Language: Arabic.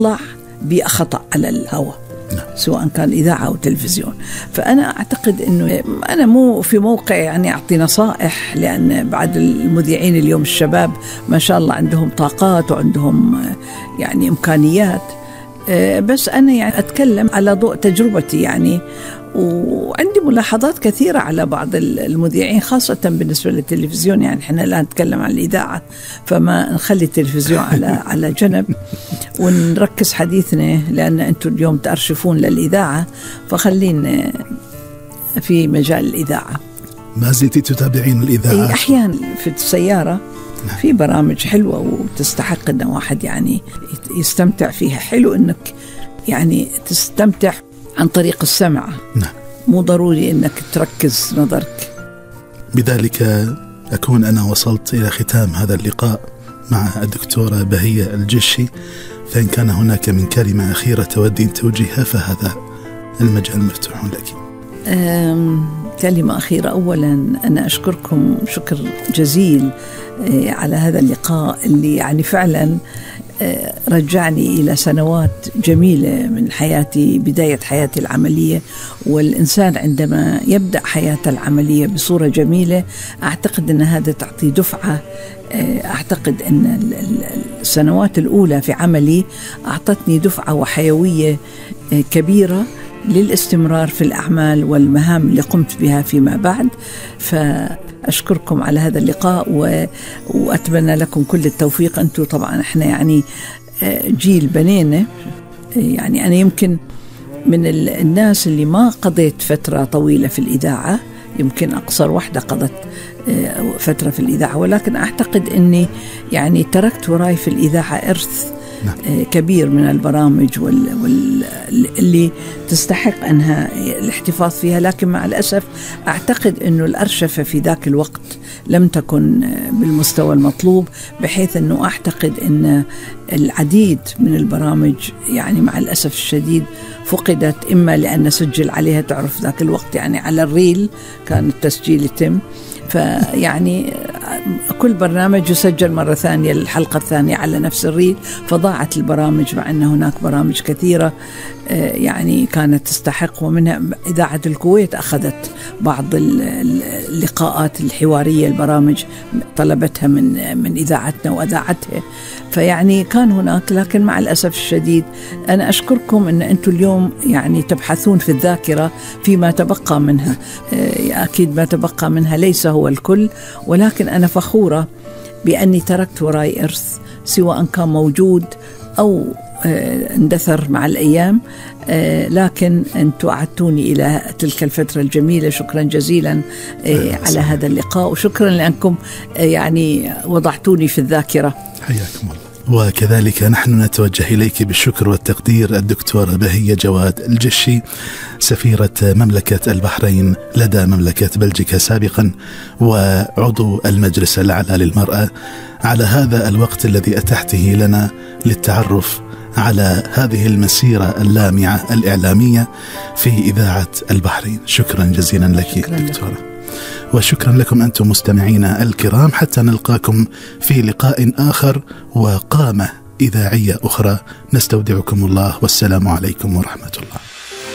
يطلع بخطأ على الهواء سواء كان إذاعة أو تلفزيون. فأنا أعتقد أنه أنا مو في موقع يعني أعطي نصائح، لأن بعد المذيعين اليوم الشباب ما شاء الله عندهم طاقات وعندهم يعني إمكانيات، بس أنا يعني أتكلم على ضوء تجربتي يعني، وعندي ملاحظات كثيرة على بعض المذيعين خاصة بالنسبة للتلفزيون. يعني إحنا الآن نتكلم عن الإذاعة، فما نخلي التلفزيون على جنب ونركز حديثنا، لأن أنتم اليوم تأرشفون للإذاعة، فخلين في مجال الإذاعة. ما زلتي تتابعين الإذاعة؟ أحيانا في السيارة في برامج حلوة وتستحق أن واحد يعني يستمتع فيها. حلو أنك يعني تستمتع عن طريق السمع، مو ضروري أنك تركز نظرك. بذلك أكون أنا وصلت إلى ختام هذا اللقاء مع الدكتورة بهية الجشي، فإن كان هناك من كلمة أخيرة تودي توجيهها فهذا المجال مفتوح لك. كلمة أخيرة، أولا أنا أشكركم شكر جزيل على هذا اللقاء اللي يعني فعلا رجعني إلى سنوات جميلة من حياتي، بداية حياتي العملية. والإنسان عندما يبدأ حياته العملية بصورة جميلة أعتقد أن هذا تعطي دفعة. أعتقد أن السنوات الأولى في عملي أعطتني دفعة وحيوية كبيرة للاستمرار في الأعمال والمهام اللي قمت بها فيما بعد. فأشكركم على هذا اللقاء وأتمنى لكم كل التوفيق. أنتم طبعا إحنا يعني جيل بنينا، يعني أنا يمكن من الناس اللي ما قضيت فترة طويلة في الإذاعة، يمكن أقصر واحدة قضت فترة في الإذاعة، ولكن أعتقد أني يعني تركت وراي في الإذاعة إرث كبير من البرامج اللي تستحق أنها الاحتفاظ فيها. لكن مع الأسف أعتقد أنه الأرشفة في ذاك الوقت لم تكن بالمستوى المطلوب، بحيث أنه أعتقد أن العديد من البرامج يعني مع الأسف الشديد فقدت، إما لأن سجل عليها، تعرف ذاك الوقت يعني على الريل كان التسجيل يتم، فيعني كل برنامج يسجل مرة ثانية الحلقة الثانية على نفس الريل، فضاعت البرامج، مع أن هناك برامج كثيرة يعني كانت تستحق. ومنها إذاعة الكويت أخذت بعض اللقاءات الحوارية، البرامج طلبتها من إذاعتنا وأذاعتها، فيعني كان هناك. لكن مع الأسف الشديد أنا أشكركم أن أنتم اليوم يعني تبحثون في الذاكرة فيما تبقى منها. أكيد ما تبقى منها ليس هو الكل، ولكن أنا فخورة بأني تركت وراي إرث، سواء كان موجود أو اندثر مع الأيام، لكن أنتم أعدتوني إلى تلك الفترة الجميلة. شكرا جزيلا على هذا اللقاء، وشكرا لأنكم يعني وضعتوني في الذاكرة. حياكم الله. وكذلك نحن نتوجه إليك بالشكر والتقدير الدكتورة بهية جواد الجشي، سفيرة مملكة البحرين لدى مملكة بلجيكا سابقا، وعضو المجلس الأعلى للمرأة، على هذا الوقت الذي أتحته لنا للتعرف على هذه المسيرة اللامعة الإعلامية في إذاعة البحرين. شكرا جزيلا لك دكتورة، وشكرا لكم أنتم مستمعينا الكرام، حتى نلقاكم في لقاء آخر وقامة إذاعية أخرى. نستودعكم الله، والسلام عليكم ورحمة الله.